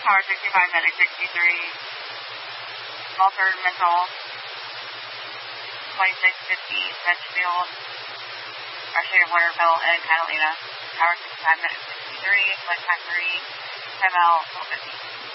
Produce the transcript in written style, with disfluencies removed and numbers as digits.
Tower 65, Medic 63. Walter Mental 2650, Sedgefield. Actually, Winterville and Catalina. Tower 65, Medic 63. Flight time 3. Time out 1250.